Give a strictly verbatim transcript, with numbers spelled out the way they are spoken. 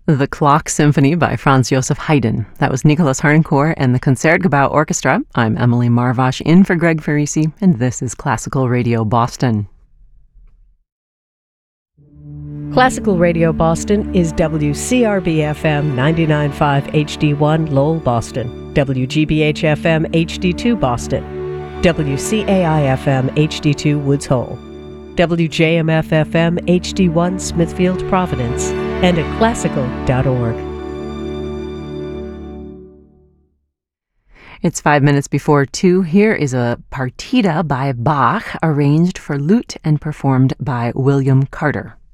The Clock Symphony by Franz Joseph Haydn. That was Nicholas Harnoncourt and the Concertgebouw Orchestra. I'm Emily Marvash in for Greg Farisi, and this is Classical Radio Boston. Classical Radio Boston is W C R B F M ninety-nine point five H D one Lowell, Boston, W G B H F M H D two Boston, W C A I F M H D two Woods Hole, W J M F F M H D one Smithfield, Providence, and at classical dot org. It's five minutes before two. Here is a partita by Bach, arranged for lute and performed by William Carter.